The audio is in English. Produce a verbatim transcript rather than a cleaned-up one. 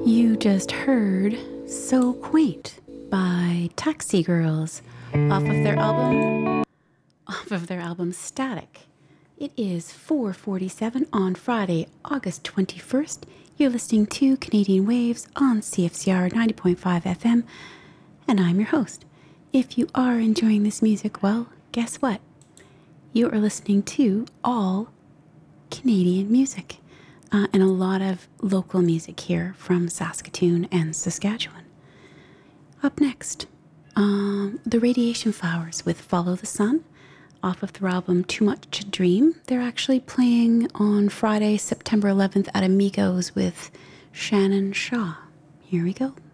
You just heard So Quaint by Taxi Girls off of their album off of their album Static. It is four forty-seven on Friday, August twenty-first. You're listening to Canadian Waves on C F C R ninety point five F M, and I'm your host. If you are enjoying this music, well, guess what? You are listening to all Canadian music. Uh, and a lot of local music here from Saskatoon and Saskatchewan. Up next, um, the Radiation Flowers with Follow the Sun off of their album Too Much to Dream. They're actually playing on Friday, September eleventh at Amigos with Shannon Shaw. Here we go.